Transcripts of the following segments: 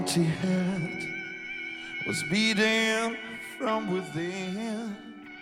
empty head was beating from within.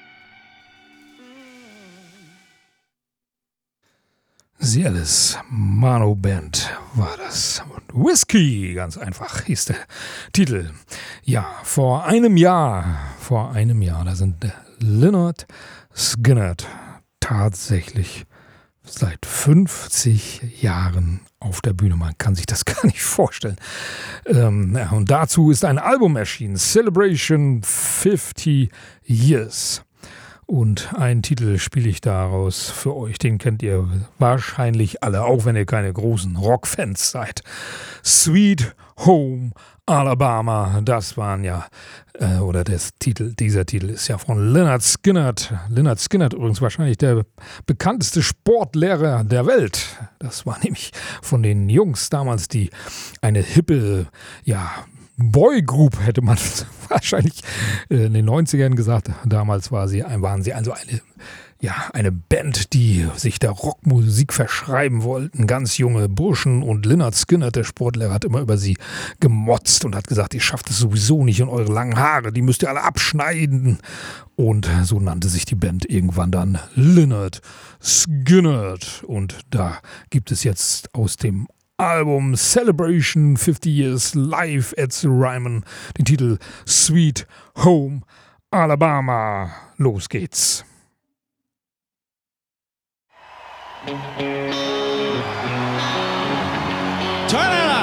Cialis Mano Band war das. Und Whiskey, ganz einfach, hieß der Titel. Ja, vor einem Jahr, da sind Lynyrd Skynyrd tatsächlich seit 50 Jahren auf der Bühne. Man kann sich das gar nicht vorstellen. Und dazu ist ein Album erschienen, Celebration 50 Years. Und einen Titel spiele ich daraus für euch, den kennt ihr wahrscheinlich alle, auch wenn ihr keine großen Rockfans seid. Sweet Home Alabama, das waren ja, dieser Titel ist ja von Lynyrd Skynyrd. Lynyrd Skynyrd übrigens wahrscheinlich der bekannteste Sportlehrer der Welt. Das war nämlich von den Jungs damals, die eine hippe, Boygroup hätte man wahrscheinlich in den 90ern gesagt. Damals waren sie also eine Band, die sich der Rockmusik verschreiben wollten. Ganz junge Burschen, und Lynyrd Skynyrd, der Sportlehrer, hat immer über sie gemotzt und hat gesagt, ihr schafft es sowieso nicht, und eure langen Haare, die müsst ihr alle abschneiden. Und so nannte sich die Band irgendwann dann Lynyrd Skynyrd. Und da gibt es jetzt aus dem Album Celebration 50 Years Live at the Ryman den Titel Sweet Home Alabama. Los geht's. Turn it up!